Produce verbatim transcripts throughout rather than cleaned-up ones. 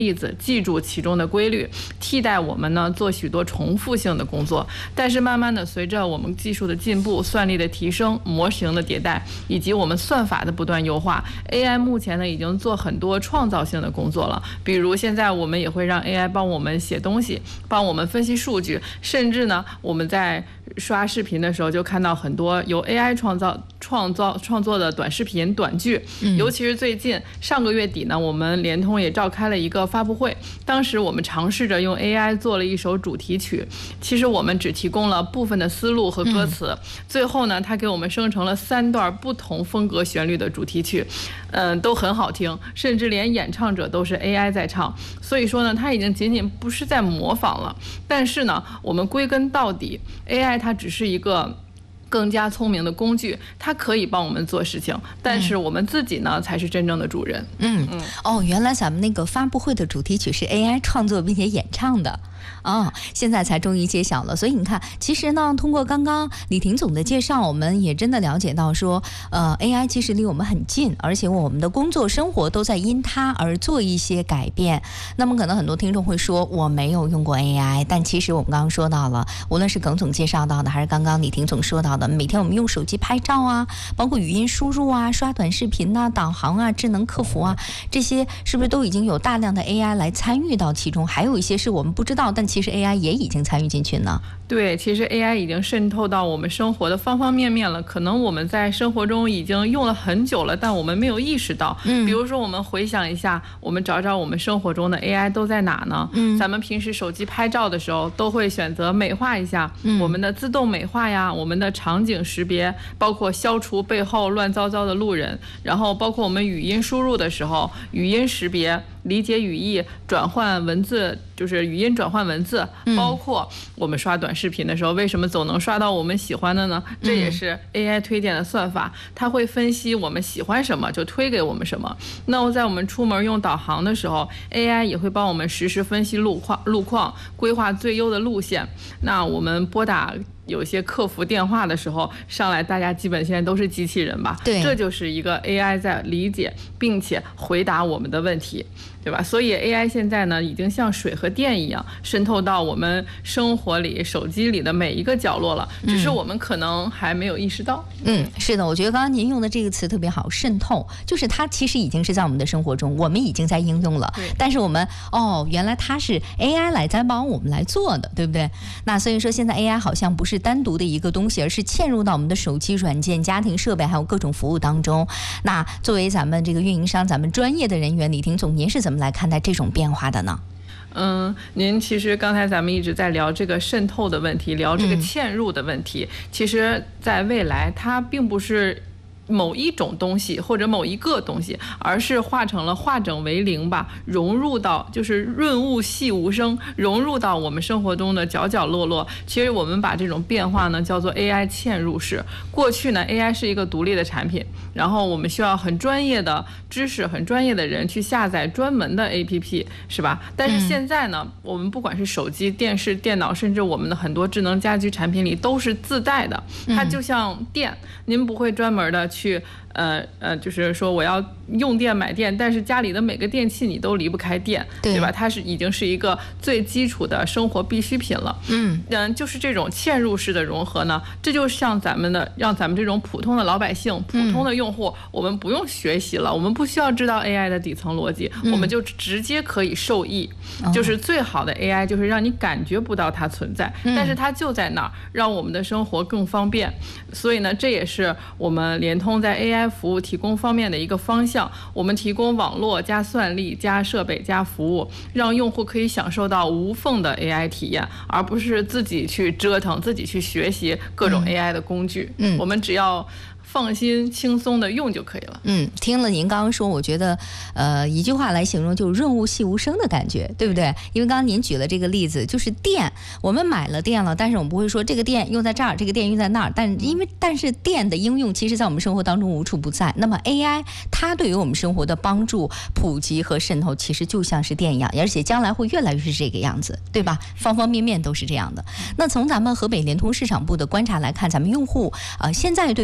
例子，记住其中的规律，替代我们呢做许多重复性的工作。但是慢慢的，随着我们技术的进步、算力的提升、模型的迭代，以及我们算法的不断优化 ，A I 目前呢已经做很多创造性的工作了。比如现在我们也会让 A I 帮我们写东西，帮我们分析数据，甚至呢我们在刷视频的时候就看到很多由 A I 创造、创造、创作的短视频、短剧。尤其是最近上个月底呢，我们联通也召开了一个发布会，当时我们尝试着用 A I 做了一首主题曲，其实我们只提供了部分的思路和歌词，最后呢，它给我们生成了三段不同风格旋律的主题曲，嗯，都很好听，甚至连演唱者都是 A I 在唱。所以说呢，它已经仅仅不是在模仿了，但是呢，我们归根到底 ，A I 它只是一个更加聪明的工具，它可以帮我们做事情，但是我们自己呢、嗯、才是真正的主人。 嗯嗯，哦，原来咱们那个发布会的主题曲是 A I 创作并且演唱的。哦，现在才终于揭晓了。所以你看，其实呢，通过刚刚李婷总的介绍，我们也真的了解到说，呃 A I 其实离我们很近，而且我们的工作生活都在因它而做一些改变。那么可能很多听众会说，我没有用过 A I， 但其实我们刚刚说到了，无论是耿总介绍到的，还是刚刚李婷总说到的，每天我们用手机拍照啊，包括语音输入啊、刷短视频啊、导航啊、智能客服啊，这些是不是都已经有大量的 A I 来参与到其中？还有一些是我们不知道，但其实 A I 也已经参与进去呢。 对，其实 A I 已经渗透到我们生活的方方面面了。可能我们在生活中已经用了很久了，但我们没有意识到。嗯，比如说我们回想一下，我们找找我们生活中的 A I 都在哪呢？嗯，咱们平时手机拍照的时候，都会选择美化一下、嗯、我们的自动美化呀，我们的场景识别，包括消除背后乱糟糟的路人，然后包括我们语音输入的时候，语音识别。理解语义，转换文字，就是语音转换文字，包括我们刷短视频的时候，为什么总能刷到我们喜欢的呢？这也是 A I 推荐的算法，它会分析我们喜欢什么就推给我们什么。那我在我们出门用导航的时候 ，A I 也会帮我们实时分析路况，路况规划最优的路线。那我们拨打有些客服电话的时候，上来大家基本现在都是机器人吧？ 对， 这就是一个 A I 在理解并且回答我们的问题，对吧？所以 A I 现在呢，已经像水和电一样渗透到我们生活里、手机里的每一个角落了，只是我们可能还没有意识到。 嗯，是的，我觉得刚刚您用的这个词特别好，渗透，就是它其实已经是在我们的生活中，我们已经在应用了，但是我们哦，原来它是 A I 来在帮我们来做的，对不对？那所以说现在 A I 好像不是单独的一个东西，而是嵌入到我们的手机软件、家庭设备还有各种服务当中。那作为咱们这个运营商，咱们专业的人员，李婷总，您是怎么来看待这种变化的呢？ 嗯，您其实刚才咱们一直在聊这个渗透的问题，聊这个嵌入的问题。嗯、其实，在未来，它并不是某一种东西或者某一个东西，而是化成了化整为零吧，融入到就是润物细无声，融入到我们生活中的角角落落。其实我们把这种变化呢叫做 A I 嵌入式。过去呢 A I 是一个独立的产品，然后我们需要很专业的知识、很专业的人去下载专门的 A P P， 是吧？但是现在呢、嗯、我们不管是手机、电视、电脑，甚至我们的很多智能家居产品里都是自带的，它就像电，您不会专门的去去呃呃，就是说我要用电买电，但是家里的每个电器你都离不开电， 对, 对吧？它是已经是一个最基础的生活必需品了。嗯嗯，就是这种嵌入式的融合呢，这就像咱们的让咱们这种普通的老百姓、普通的用户，嗯、我们不用学习了，我们不需要知道 A I 的底层逻辑，嗯、我们就直接可以受益。嗯、就是最好的 A I 就是让你感觉不到它存在，嗯、但是它就在那儿，让我们的生活更方便。所以呢，这也是我们联通在 A I服务提供方面的一个方向。我们提供网络加算力加设备加服务，让用户可以享受到无缝的 A I 体验，而不是自己去折腾、自己去学习各种 A I 的工具。嗯，我们只要放心轻松的用就可以了。嗯， 听了您刚刚说，我觉得呃一句话来形容，就是润物细无声的感觉，对不对？因为刚刚您举了这个例子，就是电，我们买了电了，但是我们不会说这个电用在这儿，这个电用在那儿，但因为但是电的应用其实在我们生活当中无处不在。那么 A I 它对于我们生活的帮助、普及和渗透，其实就像是电一样，而且将来会越来越是这个样子，对吧？方方面面都是这样的。那从咱们河北联通市场部的观察来看，咱们用户呃现在对于 A I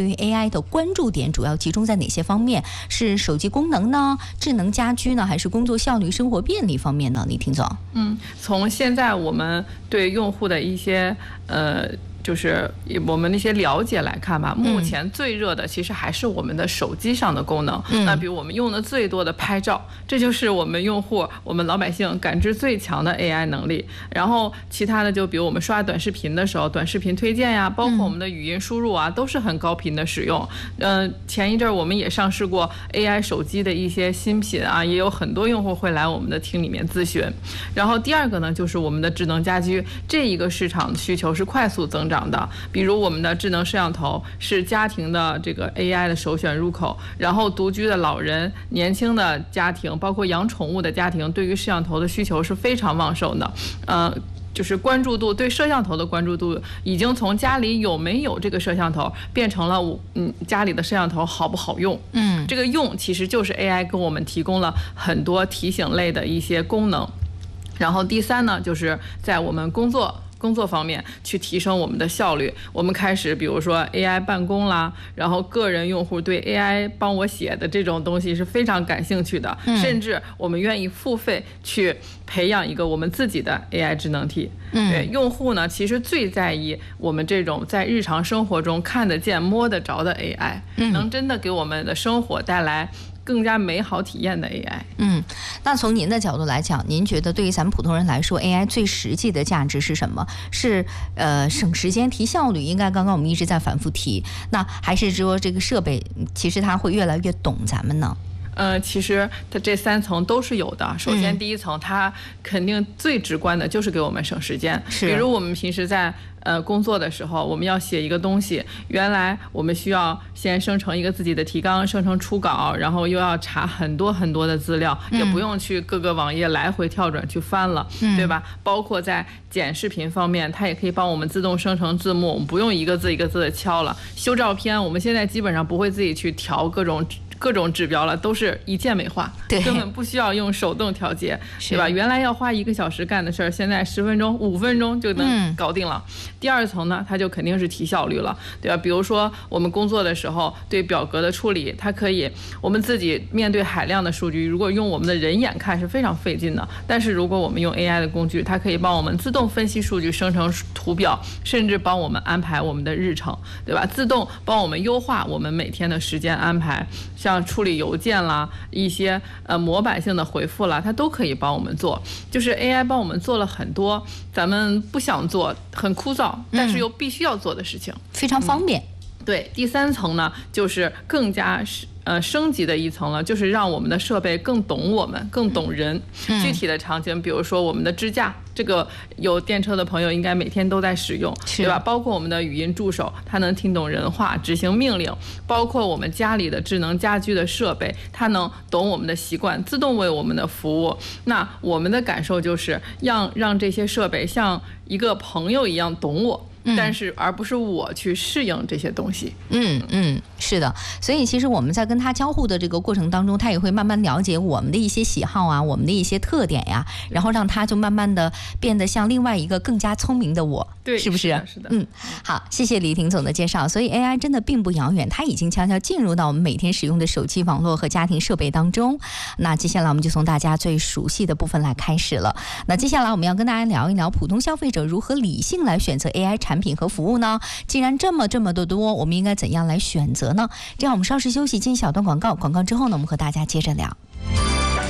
I 的关注点主要集中在哪些方面？是手机功能呢？智能家居呢？还是工作效率、生活便利方面呢？李婷总， 嗯，从现在我们对用户的一些呃。就是我们那些了解来看吧，目前最热的其实还是我们的手机上的功能。嗯、那比如我们用的最多的拍照，这就是我们用户、我们老百姓感知最强的 A I 能力。然后其他的就比如我们刷短视频的时候，短视频推荐呀，包括我们的语音输入啊，都是很高频的使用。嗯、呃，前一阵我们也上市过 A I 手机的一些新品啊，也有很多用户会来我们的厅里面咨询。然后第二个呢，就是我们的智能家居，这一个市场需求是快速增长的，比如我们的智能摄像头是家庭的这个 A I 的首选入口，然后独居的老人、年轻的家庭，包括养宠物的家庭，对于摄像头的需求是非常旺盛的。呃，就是关注度，对摄像头的关注度已经从家里有没有这个摄像头，变成了我嗯家里的摄像头好不好用。嗯，这个用其实就是 A I 给我们提供了很多提醒类的一些功能。然后第三呢，就是在我们工作。工作方面去提升我们的效率，我们开始比如说 A I 办公啦，然后个人用户对 A I 帮我写的这种东西是非常感兴趣的，嗯、甚至我们愿意付费去培养一个我们自己的 A I 智能体。嗯、对用户呢，其实最在意我们这种在日常生活中看得见、摸得着的 A I，嗯、能真的给我们的生活带来更加美好体验的 A I。 嗯，那从您的角度来讲，您觉得对于咱们普通人来说 A I 最实际的价值是什么？是呃省时间提效率，应该刚刚我们一直在反复提，那还是说这个设备其实它会越来越懂咱们呢？ 呃，其实它这三层都是有的。首先，第一层它肯定最直观的就是给我们省时间。比如我们平时在呃工作的时候，我们要写一个东西，原来我们需要先生成一个自己的提纲，生成初稿，然后又要查很多很多的资料，嗯、也不用去各个网页来回跳转去翻了，嗯、对吧？包括在剪视频方面，它也可以帮我们自动生成字幕，我们不用一个字一个字的敲了。修照片，我们现在基本上不会自己去调各种。各种指标了，都是一键美化，根本不需要用手动调节，对吧？原来要花一个小时干的事儿，现在十分钟、五分钟就能搞定了。嗯、第二层呢，它就肯定是提效率了，对吧？比如说我们工作的时候，对表格的处理，它可以我们自己面对海量的数据，如果用我们的人眼看是非常费劲的。但是如果我们用 A I 的工具，它可以帮我们自动分析数据，生成图表，甚至帮我们安排我们的日程，对吧？自动帮我们优化我们每天的时间安排。像处理邮件啦，一些呃模板性的回复啦，它都可以帮我们做。就是 A I 帮我们做了很多咱们不想做、很枯燥，但是又必须要做的事情，嗯、 非常方便。 嗯、对，第三层呢，就是更加是。呃，升级的一层了，就是让我们的设备更懂我们，更懂人。嗯、具体的场景，比如说我们的支架，这个有电车的朋友应该每天都在使用，对吧？包括我们的语音助手，它能听懂人话，执行命令；包括我们家里的智能家居的设备，它能懂我们的习惯，自动为我们的服务。那我们的感受就是让让这些设备像一个朋友一样懂我。但是而不是我去适应这些东西。 嗯嗯，是的。所以其实我们在跟他交互的这个过程当中，他也会慢慢了解我们的一些喜好啊，我们的一些特点呀，然后让他就慢慢的变得像另外一个更加聪明的我。 对， 是不是？ 是的，是的。 嗯，好，谢谢李婷总的介绍。所以 A I 真的并不遥远，它已经悄悄进入到我们每天使用的手机、网络和家庭设备当中。那接下来我们就从大家最熟悉的部分来开始了。那接下来我们要跟大家聊一聊普通消费者如何理性来选择 A I 产品和服务呢？既然这么这么的多，我们应该怎样来选择呢？这样我们稍事休息，进一小段广告，广告之后呢，我们和大家接着聊。